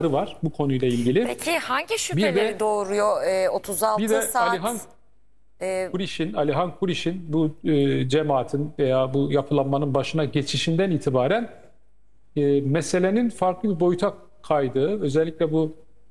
var bu konuyla ilgili. Peki hangi Bir şüpheleri de doğuruyor bir 36 de saat? Alihan Kuriş'in bu cemaatin veya bu yapılanmanın başına geçişinden itibaren meselenin farklı bir boyuta kaydığı, özellikle bu